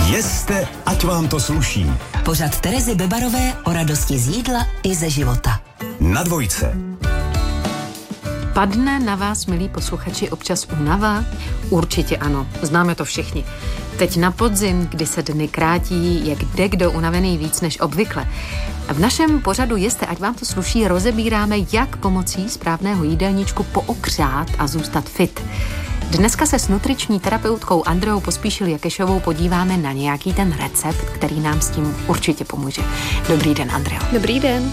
Jeste, ať vám to sluší. Pořad Terezy Bebarové o radosti z jídla i ze života. Na Dvojce. Padne na vás, milí posluchači, občas únava? Určitě ano, známe to všichni. Teď na podzim, kdy se dny krátí, je kdekdo unavený víc než obvykle. V našem pořadu Jeste, ať vám to sluší, rozebíráme, jak pomocí správného jídelníčku pookřát a zůstat fit. Dneska se s nutriční terapeutkou Andreou Pospíšil-Jakešovou podíváme na nějaký ten recept, který nám s tím určitě pomůže. Dobrý den, Andreo. Dobrý den.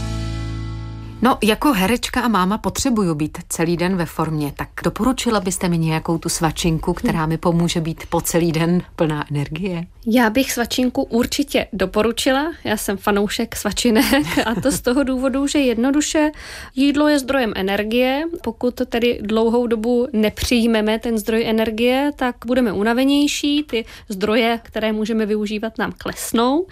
No, jako herečka a máma potřebuju být celý den ve formě, tak doporučila byste mi nějakou tu svačinku, která mi pomůže být po celý den plná energie? Já bych svačinku určitě doporučila. Já jsem fanoušek svačinek a to z toho důvodu, že jednoduše jídlo je zdrojem energie. Pokud tedy dlouhou dobu nepřijmeme ten zdroj energie, tak budeme unavenější. Ty zdroje, které můžeme využívat, nám klesnou.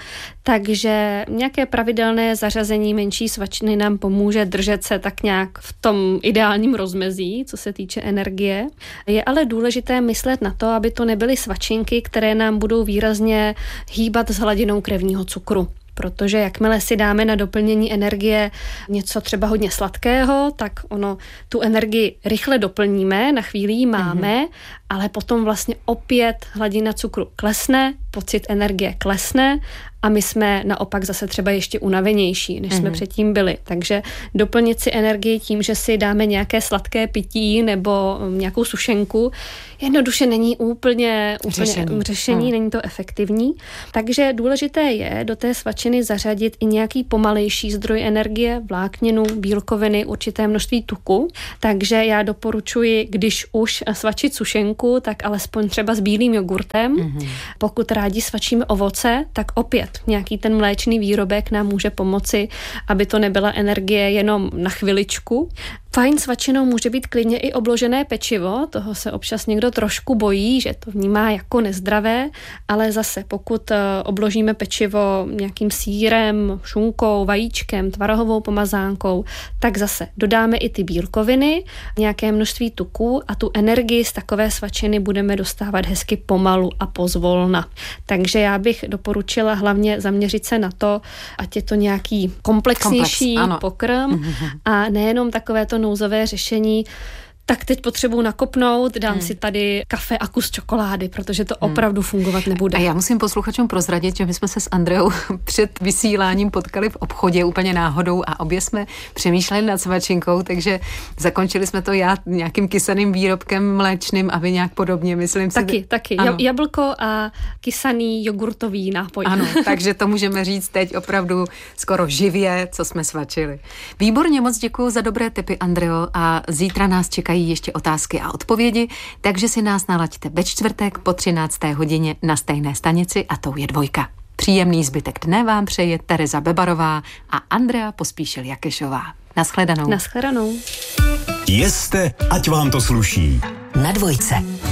Takže nějaké pravidelné zařazení menší svačiny nám pomůže držet se tak nějak v tom ideálním rozmezí, co se týče energie. Je ale důležité myslet na to, aby to nebyly svačinky, které nám budou výrazně hýbat s hladinou krevního cukru. Protože jakmile si dáme na doplnění energie něco třeba hodně sladkého, tak tu energii rychle doplníme, na chvíli ji máme, ale potom vlastně opět hladina cukru klesne, pocit energie klesne a my jsme naopak zase třeba ještě unavenější, než jsme předtím byli. Takže doplnit si energii tím, že si dáme nějaké sladké pití nebo nějakou sušenku, jednoduše není úplně řešení, není to efektivní. Takže důležité je do té svačiny zařadit i nějaký pomalejší zdroj energie, vlákninu, bílkoviny, určité množství tuku. Takže já doporučuji, když už svačit sušenku, tak alespoň třeba s bílým jogurtem. Pokud rádi svačíme ovoce, tak opět nějaký ten mléčný výrobek nám může pomoci, aby to nebyla energie jenom na chviličku. Fajn svačinou může být klidně i obložené pečivo, toho se občas někdo trošku bojí, že to vnímá jako nezdravé, ale zase pokud obložíme pečivo nějakým sýrem, šunkou, vajíčkem, tvarohovou pomazánkou, tak zase dodáme i ty bílkoviny, nějaké množství tuků a tu energii z takové svačiny budeme dostávat hezky pomalu a pozvolna. Takže já bych doporučila hlavně zaměřit se na to, ať je to nějaký komplexnější pokrm a nejenom takovéto nouzové řešení, tak teď potřebuji nakopnout, dám si tady kafe a kus čokolády, protože to opravdu fungovat nebude. A já musím posluchačům prozradit, že my jsme se s Andreou před vysíláním potkali v obchodě úplně náhodou a obě jsme přemýšleli nad svačinkou, takže zakončili jsme to já nějakým kysaným výrobkem mléčným a vy nějak podobně, myslím si. Taky. Jablko a kysaný jogurtový nápoj. Ano, takže to můžeme říct teď opravdu skoro živě, co jsme svačili. Výborně, moc děkuju za dobré tipy, Andreo, a zítra nás čekají ještě otázky a odpovědi, takže si nás nalaďte ve čtvrtek po 13. hodině na stejné stanici a tou je Dvojka. Příjemný zbytek dne vám přeje Tereza Bebarová a Andrea Pospíšil-Jakešová. Naschledanou. Naschledanou. Jeste, ať vám to sluší. Na Dvojce.